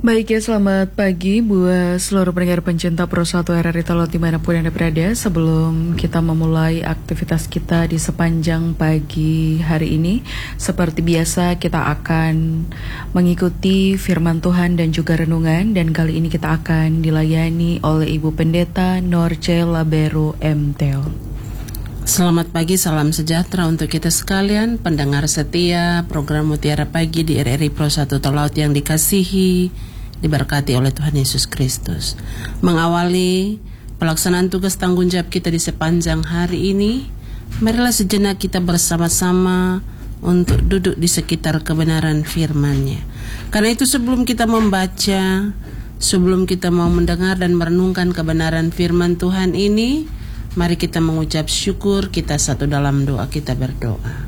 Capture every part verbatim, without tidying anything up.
Baik ya, selamat pagi buat seluruh pendengar pencinta Pro satu R R I Talot dimanapun Anda berada. Sebelum kita memulai aktivitas kita di sepanjang pagi hari ini, seperti biasa kita akan mengikuti firman Tuhan dan juga renungan. Dan kali ini kita akan dilayani oleh Ibu Pendeta Norce Labero M T L. Selamat pagi, salam sejahtera untuk kita sekalian, pendengar setia program Mutiara Pagi di R R I Pro satu Talot yang dikasihi, diberkati oleh Tuhan Yesus Kristus. Mengawali pelaksanaan tugas tanggung jawab kita di sepanjang hari ini, marilah sejenak kita bersama-sama untuk duduk di sekitar kebenaran firman-Nya. Karena itu sebelum kita membaca, sebelum kita mau mendengar dan merenungkan kebenaran firman Tuhan ini, mari kita mengucap syukur, kita satu dalam doa, kita berdoa.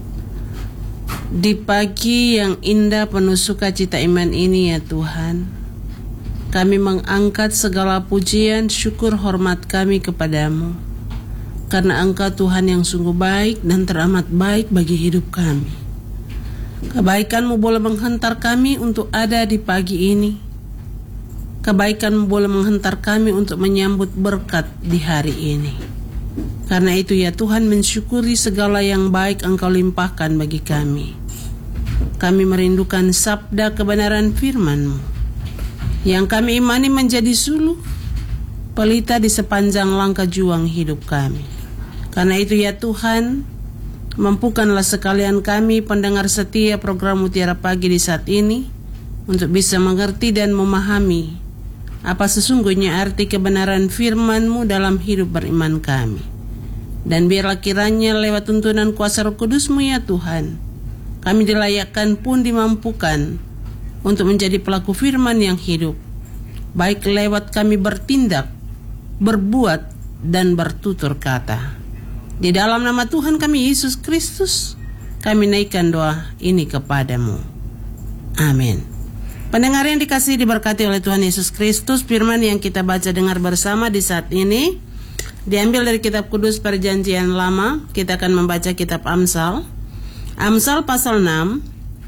Di pagi yang indah penuh sukacita iman ini ya Tuhan, kami mengangkat segala pujian, syukur, hormat kami kepadamu. Karena Engkau Tuhan yang sungguh baik dan teramat baik bagi hidup kami. Kebaikan-Mu boleh menghantar kami untuk ada di pagi ini. Kebaikan-Mu boleh menghantar kami untuk menyambut berkat di hari ini. Karena itu ya Tuhan, mensyukuri segala yang baik Engkau limpahkan bagi kami. Kami merindukan sabda kebenaran firman-Mu yang kami imani menjadi suluh pelita di sepanjang langkah juang hidup kami. Karena itu ya Tuhan, mampukanlah sekalian kami pendengar setia program Mutiara Pagi di saat ini untuk bisa mengerti dan memahami apa sesungguhnya arti kebenaran firman-Mu dalam hidup beriman kami. Dan biarlah kiranya lewat tuntunan kuasa Roh Kudus-Mu ya Tuhan, kami dilayakkan pun dimampukan untuk menjadi pelaku firman yang hidup, baik lewat kami bertindak, berbuat, dan bertutur kata. Di dalam nama Tuhan kami Yesus Kristus, kami naikkan doa ini kepadamu. Amin. Pendengar yang dikasihi, diberkati oleh Tuhan Yesus Kristus, firman yang kita baca dengar bersama di saat ini diambil dari kitab kudus perjanjian lama. Kita akan membaca kitab Amsal. Amsal pasal enam,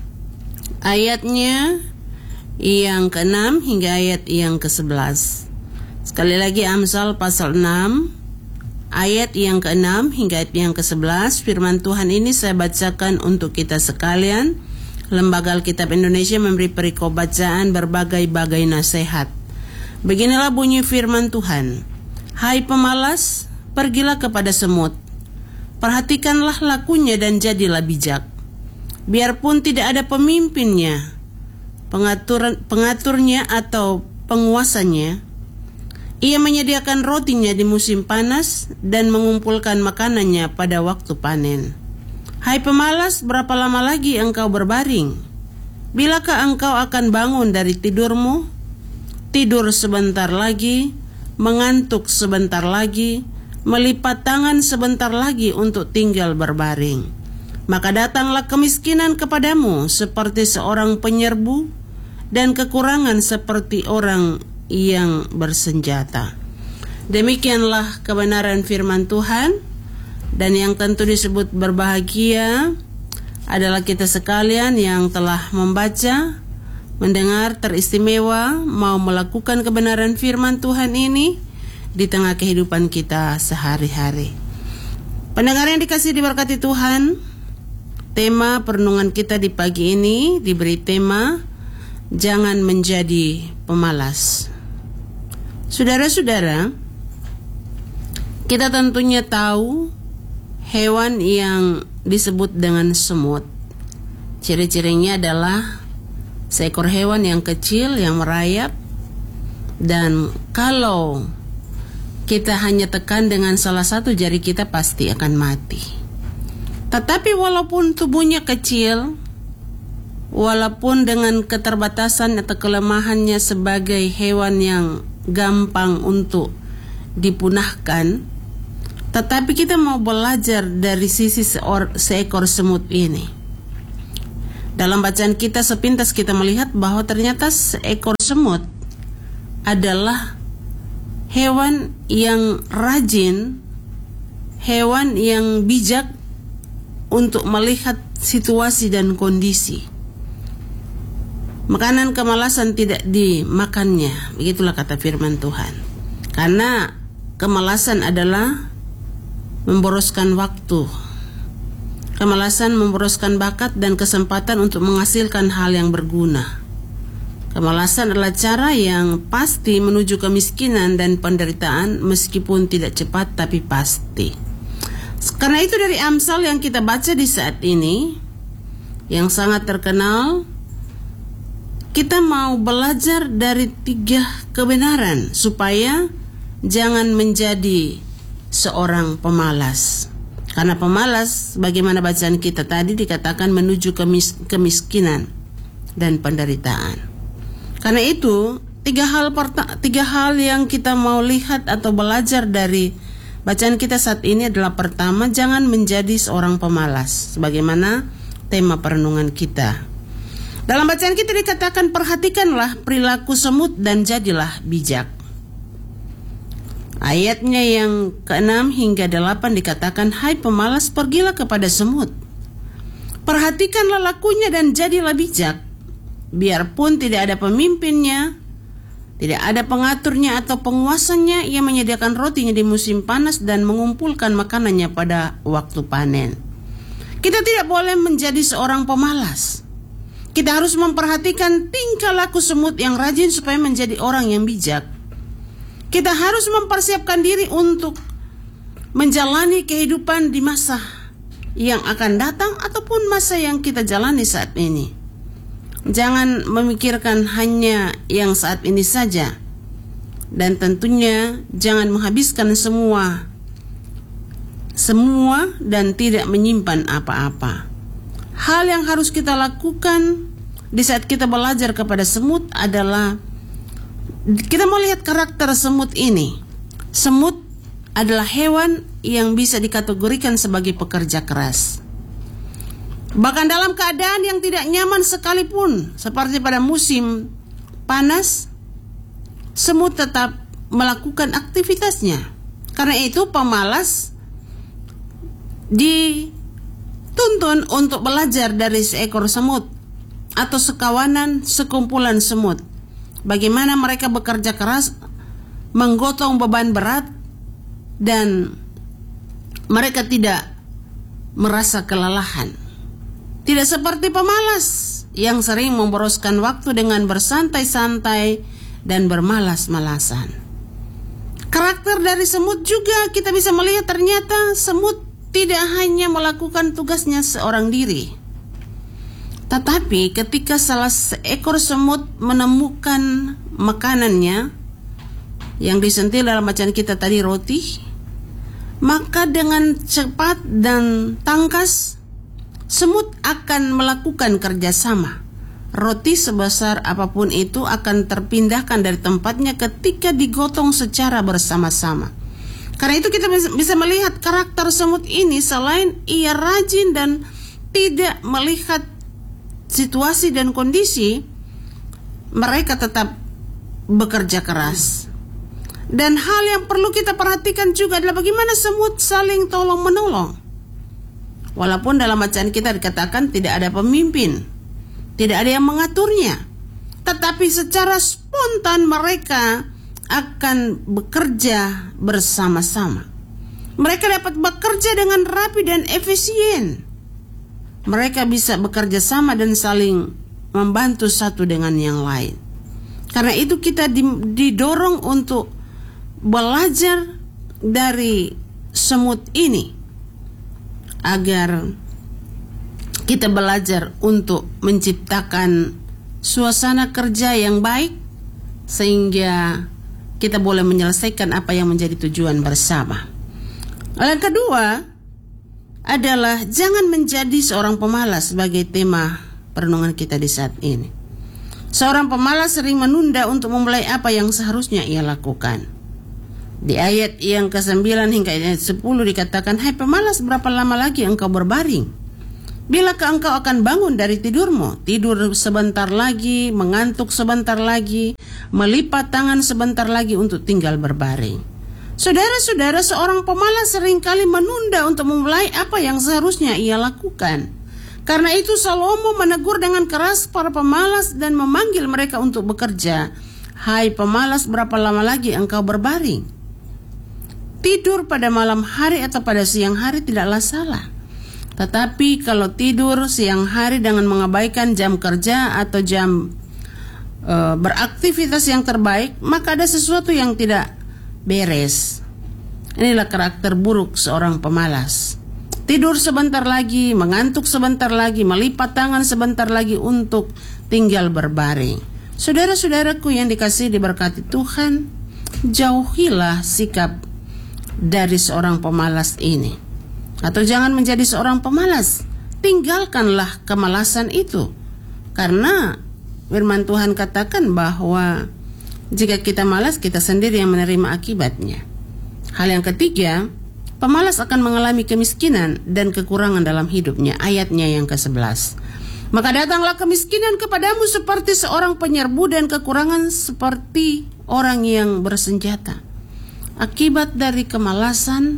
ayatnya yang keenam hingga ayat yang kesebelas. Sekali lagi, Amsal pasal enam, ayat yang keenam hingga ayat yang kesebelas. Firman Tuhan ini saya bacakan untuk kita sekalian. Lembaga Alkitab Indonesia memberi perikop bacaan berbagai-bagai nasihat. Beginilah bunyi firman Tuhan. Hai pemalas, pergilah kepada semut. Perhatikanlah lakunya dan jadilah bijak. Biarpun tidak ada pemimpinnya, pengatur, pengaturnya atau penguasanya, ia menyediakan rotinya di musim panas dan mengumpulkan makanannya pada waktu panen. Hai pemalas, berapa lama lagi engkau berbaring? Bilakah engkau akan bangun dari tidurmu? Tidur sebentar lagi, mengantuk sebentar lagi, melipat tangan sebentar lagi untuk tinggal berbaring. Maka datanglah kemiskinan kepadamu seperti seorang penyerbu, dan kekurangan seperti orang yang bersenjata. Demikianlah kebenaran firman Tuhan. Dan yang tentu disebut berbahagia adalah kita sekalian yang telah membaca, mendengar, teristimewa, mau melakukan kebenaran firman Tuhan ini di tengah kehidupan kita sehari-hari. Pendengar yang dikasihi, diberkati Tuhan, tema perenungan kita di pagi ini diberi tema jangan menjadi pemalas. Saudara-saudara, kita tentunya tahu hewan yang disebut dengan semut. Ciri-cirinya adalah seekor hewan yang kecil yang merayap, dan kalau kita hanya tekan dengan salah satu jari kita pasti akan mati. Tetapi walaupun tubuhnya kecil, walaupun dengan keterbatasan atau kelemahannya sebagai hewan yang gampang untuk dipunahkan, tetapi kita mau belajar dari sisi seor, seekor semut ini. Dalam bacaan kita sepintas kita melihat bahwa ternyata seekor semut adalah hewan yang rajin, hewan yang bijak untuk melihat situasi dan kondisi. Makanan kemalasan tidak dimakannya. Begitulah kata firman Tuhan. Karena kemalasan adalah memboroskan waktu. Kemalasan memboroskan bakat dan kesempatan untuk menghasilkan hal yang berguna. Kemalasan adalah cara yang pasti menuju kemiskinan dan penderitaan, meskipun tidak cepat tapi pasti. Karena itu dari Amsal yang kita baca di saat ini, yang sangat terkenal, kita mau belajar dari tiga kebenaran supaya jangan menjadi seorang pemalas. Karena pemalas, bagaimana bacaan kita tadi, dikatakan menuju kemis- kemiskinan dan penderitaan. Karena itu, tiga hal perta- tiga hal yang kita mau lihat atau belajar dari bacaan kita saat ini adalah: pertama, jangan menjadi seorang pemalas, sebagaimana tema perenungan kita. Dalam bacaan kita dikatakan, perhatikanlah perilaku semut dan jadilah bijak. Ayatnya yang keenam hingga delapan dikatakan, hai pemalas, pergilah kepada semut. Perhatikanlah lakunya dan jadilah bijak. Biarpun tidak ada pemimpinnya, tidak ada pengaturnya atau penguasanya, ia menyediakan rotinya di musim panas dan mengumpulkan makanannya pada waktu panen. Kita tidak boleh menjadi seorang pemalas. Kita harus memperhatikan tingkah laku semut yang rajin supaya menjadi orang yang bijak. Kita harus mempersiapkan diri untuk menjalani kehidupan di masa yang akan datang ataupun masa yang kita jalani saat ini. Jangan memikirkan hanya yang saat ini saja. Dan tentunya jangan menghabiskan semua Semua dan tidak menyimpan apa-apa. Hal yang harus kita lakukan di saat kita belajar kepada semut adalah kita mau lihat karakter semut ini. Semut adalah hewan yang bisa dikategorikan sebagai pekerja keras. Bahkan dalam keadaan yang tidak nyaman sekalipun, seperti pada musim panas, semut tetap melakukan aktivitasnya. Karena itu pemalas dituntun untuk belajar dari seekor semut atau sekawanan sekumpulan semut. Bagaimana mereka bekerja keras, menggotong beban berat, dan mereka tidak merasa kelelahan. Tidak seperti pemalas yang sering memboroskan waktu dengan bersantai-santai dan bermalas-malasan. Karakter dari semut juga kita bisa melihat, ternyata semut tidak hanya melakukan tugasnya seorang diri. Tetapi ketika salah seekor semut menemukan makanannya yang disentil dalam bacaan kita tadi, roti, maka dengan cepat dan tangkas semut akan melakukan kerjasama. Roti sebesar apapun itu akan terpindahkan dari tempatnya ketika digotong secara bersama-sama. Karena itu kita bisa melihat karakter semut ini, selain ia rajin dan tidak melihat situasi dan kondisi, mereka tetap bekerja keras. Dan hal yang perlu kita perhatikan juga adalah bagaimana semut saling tolong-menolong. Walaupun dalam bacaan kita dikatakan tidak ada pemimpin, tidak ada yang mengaturnya, tetapi secara spontan mereka akan bekerja bersama-sama. Mereka dapat bekerja dengan rapi dan efisien. Mereka bisa bekerja sama dan saling membantu satu dengan yang lain. Karena itu kita didorong untuk belajar dari semut ini, agar kita belajar untuk menciptakan suasana kerja yang baik, sehingga kita boleh menyelesaikan apa yang menjadi tujuan bersama. Yang kedua adalah jangan menjadi seorang pemalas sebagai tema perenungan kita di saat ini. Seorang pemalas sering menunda untuk memulai apa yang seharusnya ia lakukan. Di ayat yang kesembilan hingga ayat sepuluh dikatakan, hai pemalas, berapa lama lagi engkau berbaring? Bilakah engkau akan bangun dari tidurmu? Tidur sebentar lagi, mengantuk sebentar lagi, melipat tangan sebentar lagi untuk tinggal berbaring. Saudara-saudara, seorang pemalas seringkali menunda untuk memulai apa yang seharusnya ia lakukan. Karena itu Salomo menegur dengan keras para pemalas dan memanggil mereka untuk bekerja. Hai pemalas, berapa lama lagi engkau berbaring? Tidur pada malam hari atau pada siang hari tidaklah salah. Tetapi kalau tidur siang hari dengan mengabaikan jam kerja atau jam e, beraktivitas yang terbaik, maka ada sesuatu yang tidak beres. Inilah karakter buruk seorang pemalas. Tidur sebentar lagi, mengantuk sebentar lagi, melipat tangan sebentar lagi untuk tinggal berbaring. Saudara-saudaraku yang dikasihi diberkati Tuhan, jauhilah sikap dari seorang pemalas ini. Atau jangan menjadi seorang pemalas. Tinggalkanlah kemalasan itu. Karena firman Tuhan katakan bahwa jika kita malas, kita sendiri yang menerima akibatnya. Hal yang ketiga, pemalas akan mengalami kemiskinan dan kekurangan dalam hidupnya. Ayatnya yang kesebelas. Maka datanglah kemiskinan kepadamu seperti seorang penyerbu dan kekurangan seperti orang yang bersenjata. Akibat dari kemalasan,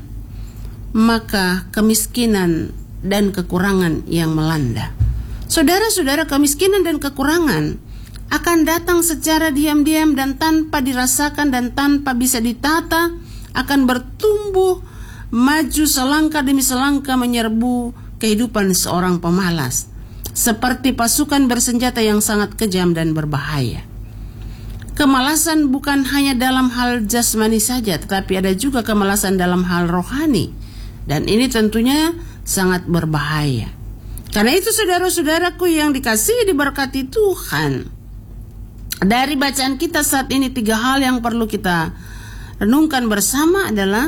maka kemiskinan dan kekurangan yang melanda. Saudara-saudara, kemiskinan dan kekurangan akan datang secara diam-diam dan tanpa dirasakan dan tanpa bisa ditata, akan bertumbuh maju selangkah demi selangkah menyerbu kehidupan seorang pemalas, seperti pasukan bersenjata yang sangat kejam dan berbahaya. Kemalasan bukan hanya dalam hal jasmani saja, tetapi ada juga kemalasan dalam hal rohani, dan ini tentunya sangat berbahaya. Karena itu saudara-saudaraku yang dikasihi diberkati Tuhan, dari bacaan kita saat ini tiga hal yang perlu kita renungkan bersama adalah,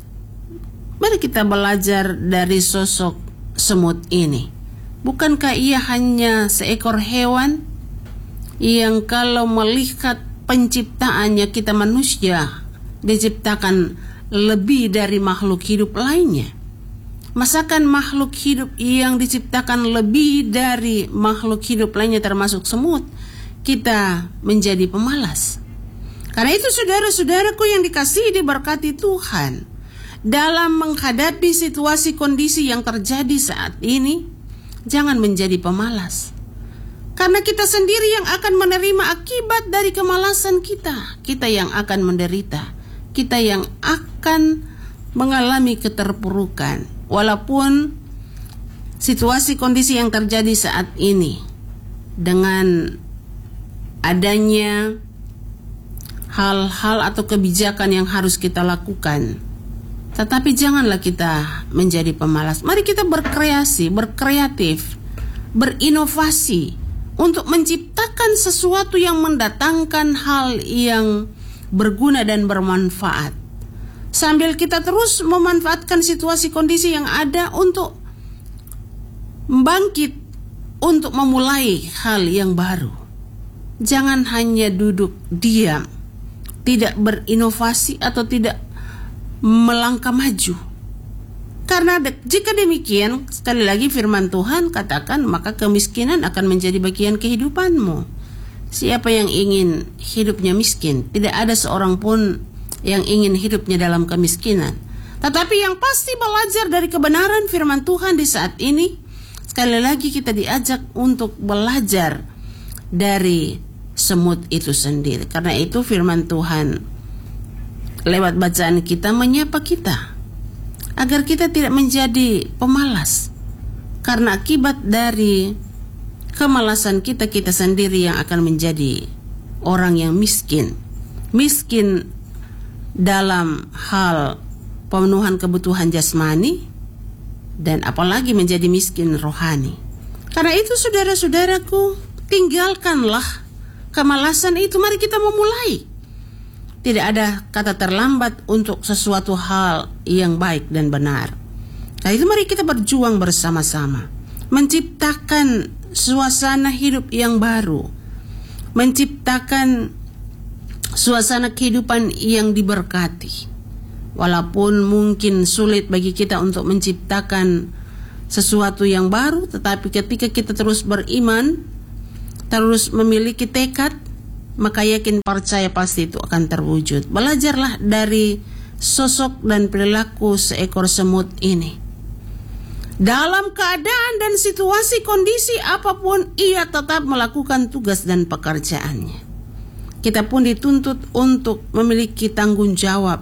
mari kita belajar dari sosok semut ini. Bukankah ia hanya seekor hewan yang kalau melihat penciptaannya kita manusia diciptakan lebih dari makhluk hidup lainnya? Masakan makhluk hidup yang diciptakan lebih dari makhluk hidup lainnya termasuk semut, kita menjadi pemalas? Karena itu saudara-saudaraku yang dikasihi diberkati Tuhan, dalam menghadapi situasi kondisi yang terjadi saat ini, jangan menjadi pemalas. Karena kita sendiri yang akan menerima akibat dari kemalasan kita. Kita yang akan menderita. Kita yang akan mengalami keterpurukan. Walaupun situasi kondisi yang terjadi saat ini, dengan adanya hal-hal atau kebijakan yang harus kita lakukan, tetapi janganlah kita menjadi pemalas. Mari kita berkreasi, berkreatif, berinovasi untuk menciptakan sesuatu yang mendatangkan hal yang berguna dan bermanfaat. Sambil kita terus memanfaatkan situasi kondisi yang ada untuk bangkit, untuk memulai hal yang baru. Jangan hanya duduk diam, tidak berinovasi atau tidak melangkah maju. Karena de- jika demikian, sekali lagi firman Tuhan katakan, maka kemiskinan akan menjadi bagian kehidupanmu. Siapa yang ingin hidupnya miskin? Tidak ada seorang pun yang ingin hidupnya dalam kemiskinan. Tetapi yang pasti belajar dari kebenaran firman Tuhan di saat ini, sekali lagi kita diajak untuk belajar dari semut itu sendiri. Karena itu firman Tuhan lewat bacaan kita menyapa kita agar kita tidak menjadi pemalas. Karena akibat dari kemalasan kita, kita sendiri yang akan menjadi orang yang miskin. Miskin dalam hal pemenuhan kebutuhan jasmani, dan apalagi menjadi miskin rohani. Karena itu saudara-saudaraku, tinggalkanlah kemalasan itu. Mari kita memulai. Tidak ada kata terlambat untuk sesuatu hal yang baik dan benar. Nah itu mari kita berjuang bersama-sama, menciptakan suasana hidup yang baru, menciptakan suasana kehidupan yang diberkati. Walaupun mungkin sulit bagi kita untuk menciptakan sesuatu yang baru, tetapi ketika kita terus beriman, terus memiliki tekad, maka yakin percaya pasti itu akan terwujud. Belajarlah dari sosok dan perilaku seekor semut ini. Dalam keadaan dan situasi kondisi apapun, ia tetap melakukan tugas dan pekerjaannya. Kita pun dituntut untuk memiliki tanggung jawab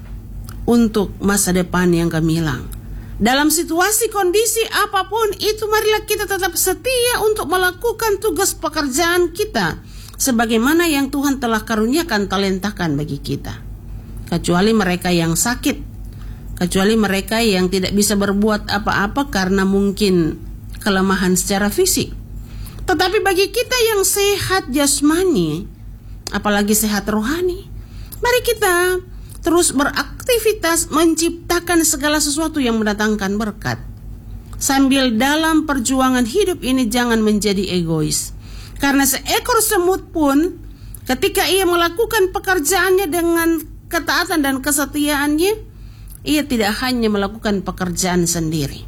untuk masa depan yang gemilang. Dalam situasi kondisi apapun itu, marilah kita tetap setia untuk melakukan tugas pekerjaan kita sebagaimana yang Tuhan telah karuniakan talentakan bagi kita. Kecuali mereka yang sakit, kecuali mereka yang tidak bisa berbuat apa-apa karena mungkin kelemahan secara fisik. Tetapi bagi kita yang sehat jasmani, apalagi sehat rohani, mari kita terus beraktivitas menciptakan segala sesuatu yang mendatangkan berkat. Sambil dalam perjuangan hidup ini jangan menjadi egois. Karena seekor semut pun ketika ia melakukan pekerjaannya dengan ketaatan dan kesetiaannya, ia tidak hanya melakukan pekerjaan sendiri,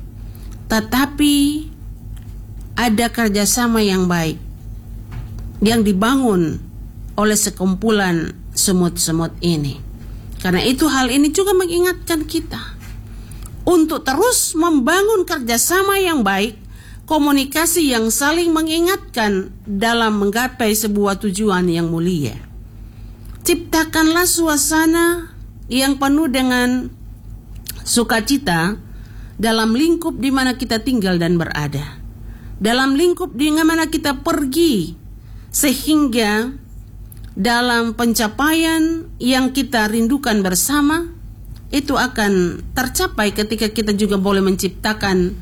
tetapi ada kerjasama yang baik yang dibangun oleh sekumpulan semut-semut ini. Karena itu hal ini juga mengingatkan kita untuk terus membangun kerjasama yang baik, komunikasi yang saling mengingatkan dalam menggapai sebuah tujuan yang mulia. Ciptakanlah suasana yang penuh dengan sukacita dalam lingkup di mana kita tinggal dan berada, dalam lingkup di mana kita pergi, sehingga dalam pencapaian yang kita rindukan bersama itu akan tercapai ketika kita juga boleh menciptakan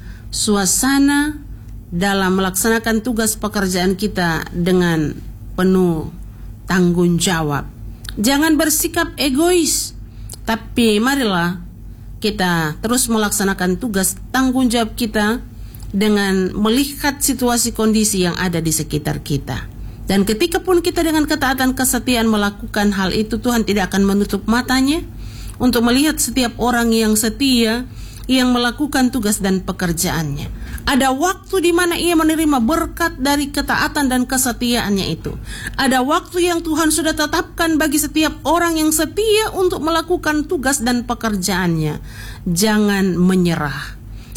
suasana dalam melaksanakan tugas pekerjaan kita dengan penuh tanggung jawab. Jangan bersikap egois, tapi marilah kita terus melaksanakan tugas tanggung jawab kita dengan melihat situasi kondisi yang ada di sekitar kita. Dan ketika pun kita dengan ketaatan kesetiaan melakukan hal itu, Tuhan tidak akan menutup matanya untuk melihat setiap orang yang setia, yang melakukan tugas dan pekerjaannya. Ada waktu di mana ia menerima berkat dari ketaatan dan kesetiaannya itu. Ada waktu yang Tuhan sudah tetapkan bagi setiap orang yang setia untuk melakukan tugas dan pekerjaannya. Jangan menyerah,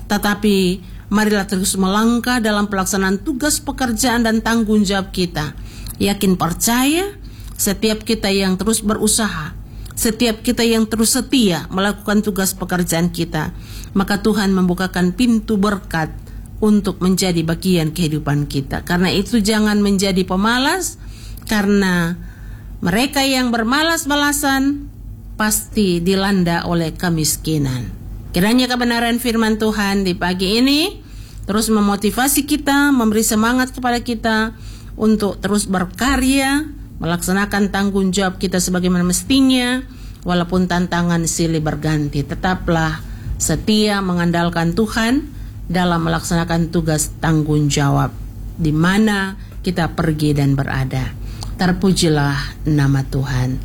tetapi marilah terus melangkah dalam pelaksanaan tugas pekerjaan dan tanggung jawab kita. Yakin percaya, setiap kita yang terus berusaha, setiap kita yang terus setia melakukan tugas pekerjaan kita, maka Tuhan membukakan pintu berkat untuk menjadi bagian kehidupan kita. Karena itu jangan menjadi pemalas, karena mereka yang bermalas-malasan pasti dilanda oleh kemiskinan. Kiranya kebenaran firman Tuhan di pagi ini terus memotivasi kita, memberi semangat kepada kita untuk terus berkarya, melaksanakan tanggung jawab kita sebagaimana mestinya, walaupun tantangan silih berganti. Tetaplah setia mengandalkan Tuhan dalam melaksanakan tugas tanggung jawab di mana kita pergi dan berada. Terpujilah nama Tuhan.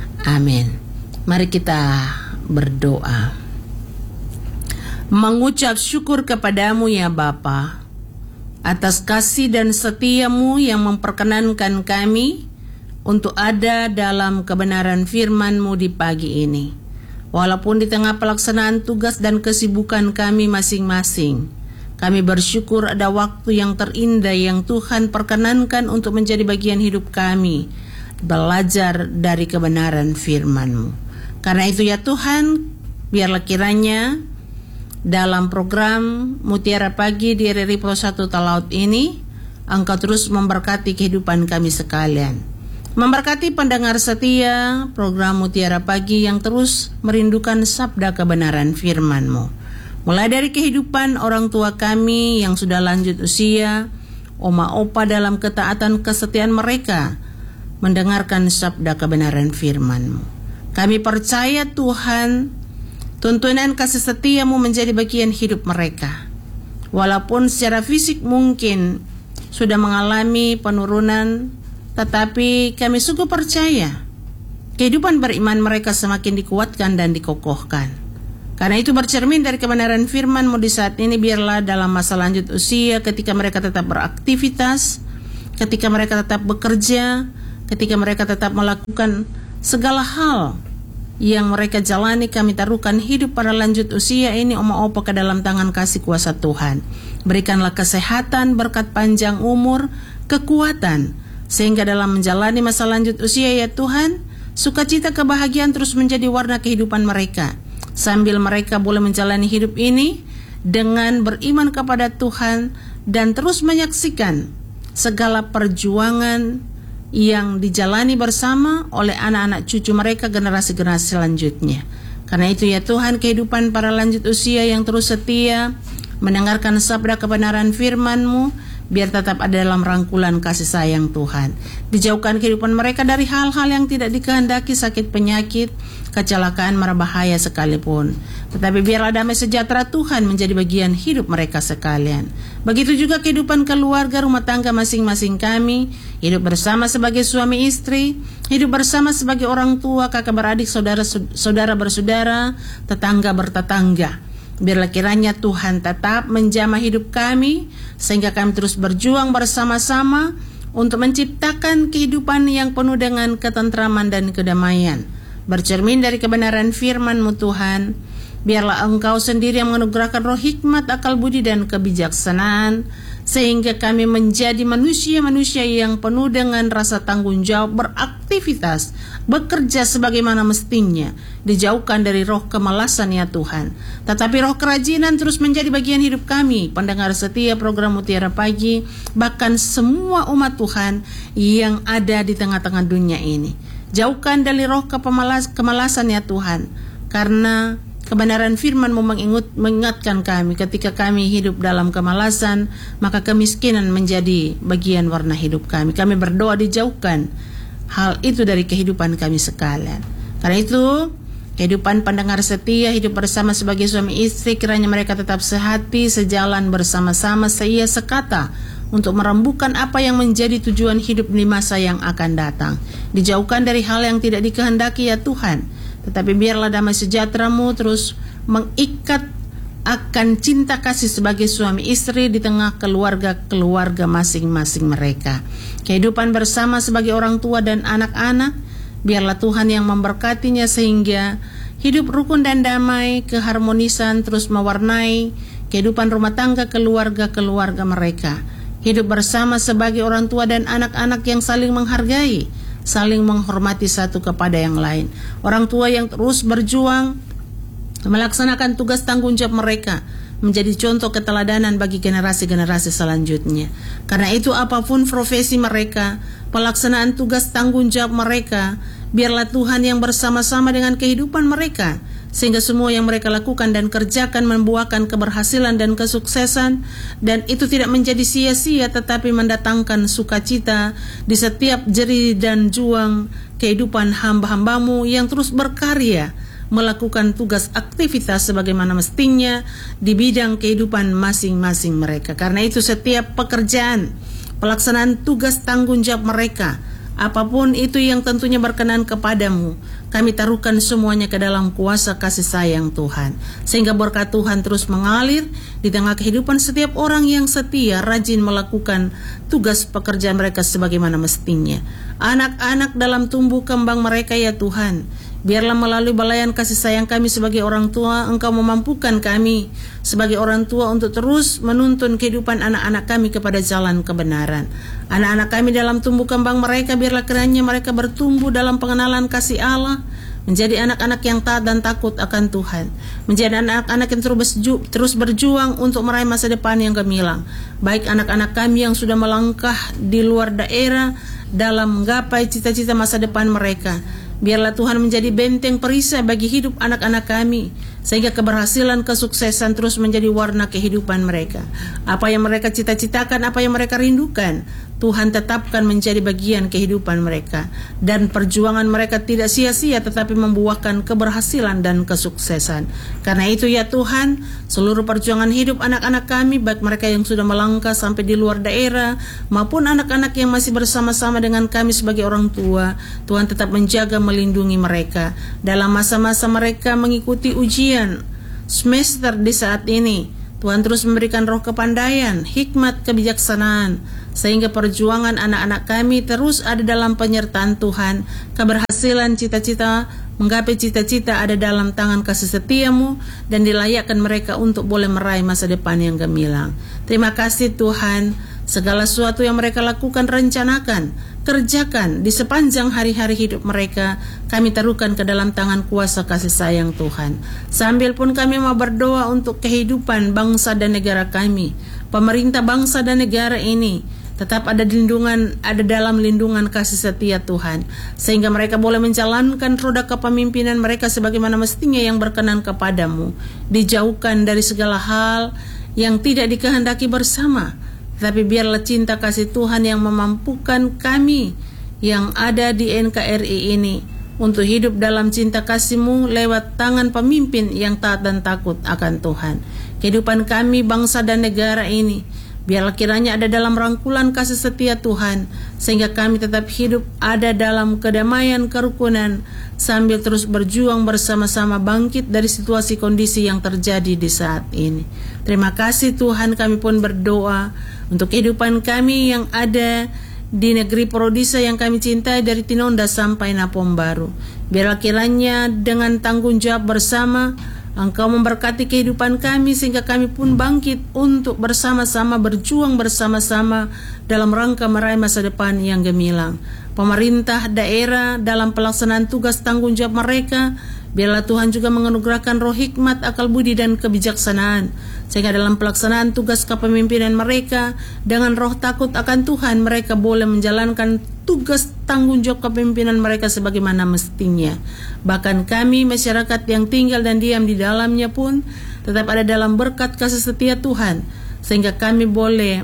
Amin. Mari kita berdoa. Mengucap syukur kepadamu ya Bapa, atas kasih dan setiamu yang memperkenankan kami untuk ada dalam kebenaran firman-Mu di pagi ini. Walaupun di tengah pelaksanaan tugas dan kesibukan kami masing-masing, kami bersyukur ada waktu yang terindah yang Tuhan perkenankan untuk menjadi bagian hidup kami, belajar dari kebenaran firman-Mu. Karena itu ya Tuhan, biarlah kiranya dalam program Mutiara Pagi di R R I Pro satu Talaut ini, Engkau terus memberkati kehidupan kami sekalian. Memberkati pendengar setia program Mutiara Pagi yang terus merindukan sabda kebenaran firman-Mu. Mulai dari kehidupan orang tua kami yang sudah lanjut usia, oma opa dalam ketaatan kesetiaan mereka mendengarkan sabda kebenaran firman-Mu. Kami percaya Tuhan, tuntunan kasih setia-Mu menjadi bagian hidup mereka. Walaupun secara fisik mungkin sudah mengalami penurunan, tetapi kami sungguh percaya kehidupan beriman mereka semakin dikuatkan dan dikokohkan. Karena itu bercermin dari kebenaran firman-Mu di saat ini, biarlah dalam masa lanjut usia ketika mereka tetap beraktivitas, ketika mereka tetap bekerja, ketika mereka tetap melakukan segala hal yang mereka jalani, kami taruhkan hidup pada lanjut usia ini Oma Opa ke dalam tangan kasih kuasa Tuhan. Berikanlah kesehatan, berkat panjang umur, kekuatan, sehingga dalam menjalani masa lanjut usia ya Tuhan, sukacita kebahagiaan terus menjadi warna kehidupan mereka. Sambil mereka boleh menjalani hidup ini dengan beriman kepada Tuhan dan terus menyaksikan segala perjuangan yang dijalani bersama oleh anak-anak cucu mereka generasi-generasi selanjutnya. Karena itu ya Tuhan, kehidupan para lanjut usia yang terus setia mendengarkan sabda kebenaran firman-Mu, biar tetap ada dalam rangkulan kasih sayang Tuhan. Dijauhkan kehidupan mereka dari hal-hal yang tidak dikehendaki, sakit penyakit, kecelakaan, mara bahaya sekalipun. Tetapi biarlah damai sejahtera Tuhan menjadi bagian hidup mereka sekalian. Begitu juga kehidupan keluarga, rumah tangga masing-masing kami, hidup bersama sebagai suami istri, hidup bersama sebagai orang tua, kakak beradik, saudara saudara bersaudara, tetangga bertetangga. Biarlah kiranya Tuhan tetap menjamah hidup kami, sehingga kami terus berjuang bersama-sama untuk menciptakan kehidupan yang penuh dengan ketentraman dan kedamaian. Bercermin dari kebenaran firman-Mu Tuhan, biarlah Engkau sendiri yang menganugerahkan roh hikmat, akal budi dan kebijaksanaan, sehingga kami menjadi manusia-manusia yang penuh dengan rasa tanggung jawab, beraktivitas, bekerja sebagaimana mestinya, dijauhkan dari roh kemalasan ya Tuhan. Tetapi roh kerajinan terus menjadi bagian hidup kami, pendengar setia program Mutiara Pagi, bahkan semua umat Tuhan yang ada di tengah-tengah dunia ini. Jauhkan dari roh kepemalas, kemalasan ya Tuhan, karena kebenaran firman-Mu mengingatkan kami ketika kami hidup dalam kemalasan, maka kemiskinan menjadi bagian warna hidup kami. Kami berdoa dijauhkan hal itu dari kehidupan kami sekalian. Karena itu, kehidupan pendengar setia, hidup bersama sebagai suami istri, kiranya mereka tetap sehati, sejalan bersama-sama, seia sekata, untuk merembukan apa yang menjadi tujuan hidup di masa yang akan datang. Dijauhkan dari hal yang tidak dikehendaki ya Tuhan, tetapi biarlah damai sejahtera-Mu terus mengikat akan cinta kasih sebagai suami istri di tengah keluarga-keluarga masing-masing mereka. Kehidupan bersama sebagai orang tua dan anak-anak, biarlah Tuhan yang memberkatinya sehingga hidup rukun dan damai, keharmonisan terus mewarnai kehidupan rumah tangga keluarga-keluarga mereka. Hidup bersama sebagai orang tua dan anak-anak yang saling menghargai, saling menghormati satu kepada yang lain. Orang tua yang terus berjuang melaksanakan tugas tanggung jawab mereka, menjadi contoh keteladanan bagi generasi-generasi selanjutnya. Karena itu apapun profesi mereka, pelaksanaan tugas tanggung jawab mereka, biarlah Tuhan yang bersama-sama dengan kehidupan mereka, sehingga semua yang mereka lakukan dan kerjakan membuahkan keberhasilan dan kesuksesan, dan itu tidak menjadi sia-sia tetapi mendatangkan sukacita di setiap jerih dan juang kehidupan hamba-hambamu yang terus berkarya melakukan tugas aktivitas sebagaimana mestinya di bidang kehidupan masing-masing mereka. Karena itu setiap pekerjaan, pelaksanaan tugas tanggung jawab mereka, apapun itu yang tentunya berkenan kepadamu, kami taruhkan semuanya ke dalam kuasa kasih sayang Tuhan, sehingga berkat Tuhan terus mengalir di tengah kehidupan setiap orang yang setia, rajin melakukan tugas pekerjaan mereka sebagaimana mestinya. Anak-anak dalam tumbuh kembang mereka ya Tuhan, biarlah melalui balayan kasih sayang kami sebagai orang tua, Engkau memampukan kami sebagai orang tua untuk terus menuntun kehidupan anak-anak kami kepada jalan kebenaran. Anak-anak kami dalam tumbuh kembang mereka, biarlah kiranya mereka bertumbuh dalam pengenalan kasih Allah, menjadi anak-anak yang taat dan takut akan Tuhan, menjadi anak-anak yang terus berjuang untuk meraih masa depan yang gemilang. Baik anak-anak kami yang sudah melangkah di luar daerah dalam menggapai cita-cita masa depan mereka, biarlah Tuhan menjadi benteng perisai bagi hidup anak-anak kami, sehingga keberhasilan, kesuksesan terus menjadi warna kehidupan mereka. Apa yang mereka cita-citakan, apa yang mereka rindukan, Tuhan tetapkan menjadi bagian kehidupan mereka, dan perjuangan mereka tidak sia-sia tetapi membuahkan keberhasilan dan kesuksesan. Karena itu ya Tuhan, seluruh perjuangan hidup anak-anak kami, baik mereka yang sudah melangkah sampai di luar daerah maupun anak-anak yang masih bersama-sama dengan kami sebagai orang tua, Tuhan tetap menjaga, melindungi mereka dalam masa-masa mereka mengikuti ujian semester di saat ini. Tuhan terus memberikan roh kepandaian, hikmat, kebijaksanaan, sehingga perjuangan anak-anak kami terus ada dalam penyertaan Tuhan. Keberhasilan cita-cita, menggapai cita-cita ada dalam tangan kasih setiamu, dan dilayakkan mereka untuk boleh meraih masa depan yang gemilang. Terima kasih Tuhan, segala sesuatu yang mereka lakukan, rencanakan, kerjakan di sepanjang hari-hari hidup mereka, kami taruhkan ke dalam tangan kuasa kasih sayang Tuhan. Sambil pun kami mau berdoa untuk kehidupan bangsa dan negara kami, pemerintah bangsa dan negara ini tetap ada lindungan, ada dalam lindungan kasih setia Tuhan, sehingga mereka boleh menjalankan roda kepemimpinan mereka sebagaimana mestinya yang berkenan kepadamu, dijauhkan dari segala hal yang tidak dikehendaki bersama. Tapi biarlah cinta kasih Tuhan yang memampukan kami yang ada di N K R I ini untuk hidup dalam cinta kasih-Mu lewat tangan pemimpin yang taat dan takut akan Tuhan. Kehidupan kami, bangsa dan negara ini, biarlah kiranya ada dalam rangkulan kasih setia Tuhan, sehingga kami tetap hidup ada dalam kedamaian, kerukunan, sambil terus berjuang bersama-sama bangkit dari situasi kondisi yang terjadi di saat ini. Terima kasih Tuhan, kami pun berdoa untuk kehidupan kami yang ada di negeri Prodisa yang kami cintai dari Tinonda sampai Napom Baru. Biarlah kiranya dengan tanggung jawab bersama Engkau memberkati kehidupan kami, sehingga kami pun bangkit untuk bersama-sama berjuang bersama-sama dalam rangka meraih masa depan yang gemilang. Pemerintah daerah dalam pelaksanaan tugas tanggung jawab mereka, biarlah Tuhan juga menganugerahkan roh hikmat, akal budi dan kebijaksanaan, sehingga dalam pelaksanaan tugas kepemimpinan mereka dengan roh takut akan Tuhan, mereka boleh menjalankan tugas tanggung jawab kepemimpinan mereka sebagaimana mestinya. Bahkan kami masyarakat yang tinggal dan diam di dalamnya pun tetap ada dalam berkat kasih setia Tuhan, sehingga kami boleh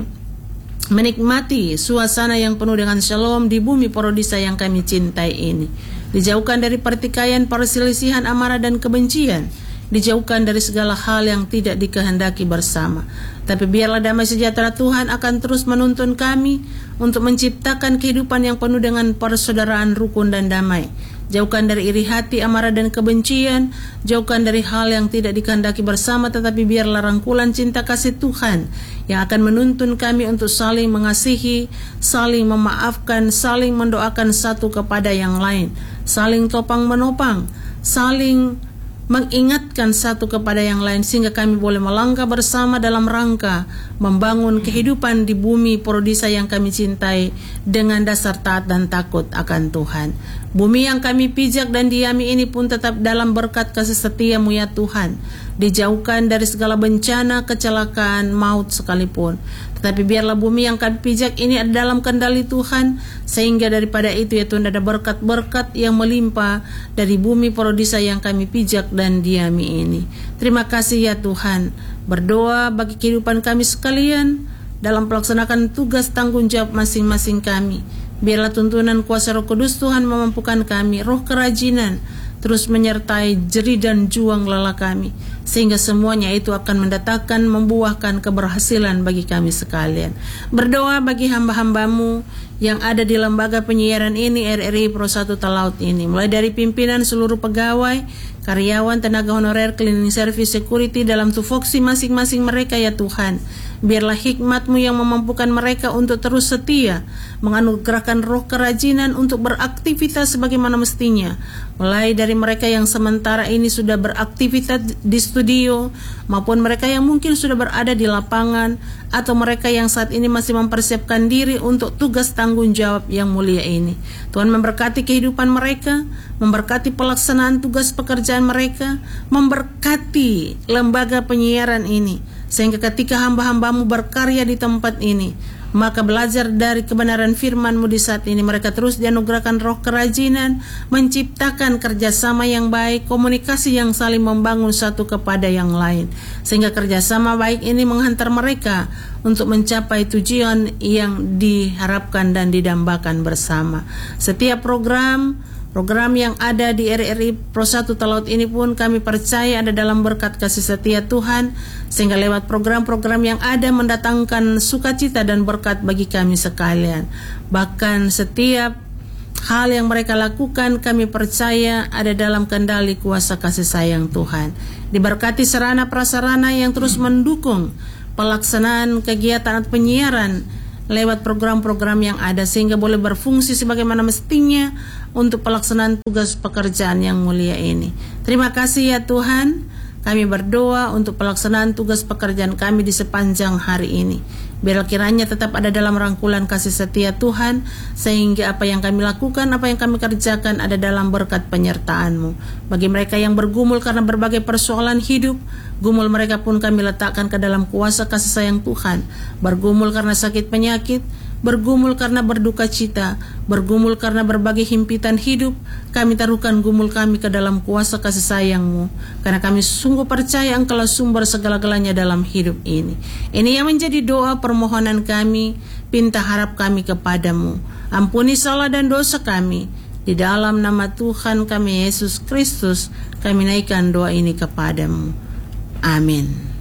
menikmati suasana yang penuh dengan shalom di bumi Prodisa yang kami cintai ini. Dijauhkan dari pertikaian, perselisihan, amarah dan kebencian, dijauhkan dari segala hal yang tidak dikehendaki bersama. Tapi biarlah damai sejahtera Tuhan akan terus menuntun kami untuk menciptakan kehidupan yang penuh dengan persaudaraan, rukun dan damai. Jauhkan dari iri hati, amarah dan kebencian, jauhkan dari hal yang tidak dikehendaki bersama, tetapi biarlah rangkulan cinta kasih Tuhan yang akan menuntun kami untuk saling mengasihi, saling memaafkan, saling mendoakan satu kepada yang lain, saling topang menopang, saling mengingatkan satu kepada yang lain, sehingga kami boleh melangkah bersama dalam rangka membangun kehidupan di bumi Prodisa yang kami cintai dengan dasar taat dan takut akan Tuhan. Bumi yang kami pijak dan diami ini pun tetap dalam berkat kasih setia-Mu ya Tuhan, dijauhkan dari segala bencana, kecelakaan, maut sekalipun. Tetapi biarlah bumi yang kami pijak ini ada dalam kendali Tuhan, sehingga daripada itu ya Tuhan ada berkat-berkat yang melimpah dari bumi Prodisa yang kami pijak dan diami ini. Terima kasih ya Tuhan. Berdoa bagi kehidupan kami sekalian dalam pelaksanakan tugas tanggung jawab masing-masing kami. Biarlah tuntunan kuasa Roh Kudus Tuhan memampukan kami, roh kerajinan terus menyertai jerih dan juang lelah kami, sehingga semuanya itu akan mendatangkan, membuahkan keberhasilan bagi kami sekalian. Berdoa bagi hamba-hamba-Mu yang ada di lembaga penyiaran ini, R R I Pro satu Talaut ini, mulai dari pimpinan, seluruh pegawai, karyawan, tenaga honorer, cleaning service, security dalam tupoksi masing-masing mereka ya Tuhan. Biarlah hikmat-Mu yang memampukan mereka untuk terus setia, menganugerahkan roh kerajinan untuk beraktivitas sebagaimana mestinya, mulai dari mereka yang sementara ini sudah beraktivitas di studio, maupun mereka yang mungkin sudah berada di lapangan, atau mereka yang saat ini masih mempersiapkan diri untuk tugas tanggung jawab yang mulia ini. Tuhan memberkati kehidupan mereka, memberkati pelaksanaan tugas pekerjaan mereka, memberkati lembaga penyiaran ini, sehingga ketika hamba-hamba-Mu berkarya di tempat ini, maka belajar dari kebenaran firman-Mu di saat ini, mereka terus dianugerahkan roh kerajinan, menciptakan kerjasama yang baik, komunikasi yang saling membangun satu kepada yang lain, sehingga kerjasama baik ini menghantar mereka untuk mencapai tujuan yang diharapkan dan didambakan bersama. Setiap program Program yang ada di R R I Pro satu Talaut ini pun kami percaya ada dalam berkat kasih setia Tuhan, sehingga lewat program-program yang ada mendatangkan sukacita dan berkat bagi kami sekalian. Bahkan setiap hal yang mereka lakukan kami percaya ada dalam kendali kuasa kasih sayang Tuhan. Diberkati sarana prasarana yang terus mendukung pelaksanaan kegiatan penyiaran lewat program-program yang ada sehingga boleh berfungsi sebagaimana mestinya untuk pelaksanaan tugas pekerjaan yang mulia ini. Terima kasih ya Tuhan. Kami berdoa untuk pelaksanaan tugas pekerjaan kami di sepanjang hari ini. Biar kiranya tetap ada dalam rangkulan kasih setia Tuhan, sehingga apa yang kami lakukan, apa yang kami kerjakan ada dalam berkat penyertaan-Mu. Bagi mereka yang bergumul karena berbagai persoalan hidup, gumul mereka pun kami letakkan ke dalam kuasa kasih sayang Tuhan. Bergumul karena sakit penyakit, bergumul karena berduka cita, bergumul karena berbagai himpitan hidup, kami taruhkan gumul kami ke dalam kuasa kasih sayang-Mu, karena kami sungguh percaya Engkaulah sumber segala-galanya dalam hidup ini. Ini yang menjadi doa permohonan kami, pinta harap kami kepadamu. Ampuni salah dan dosa kami. Di dalam nama Tuhan kami Yesus Kristus, kami naikkan doa ini kepadamu. Amin.